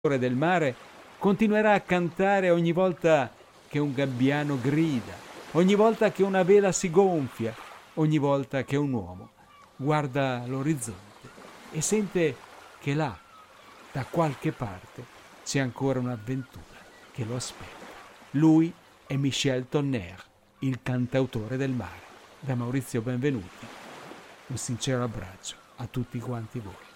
del mare continuerà a cantare ogni volta che un gabbiano grida, ogni volta che una vela si gonfia, ogni volta che un uomo guarda l'orizzonte e sente che là, da qualche parte, c'è ancora un'avventura che lo aspetta. Lui è Michel Tonnerre, il cantautore del mare. Da Maurizio Benvenuti, un sincero abbraccio a tutti quanti voi.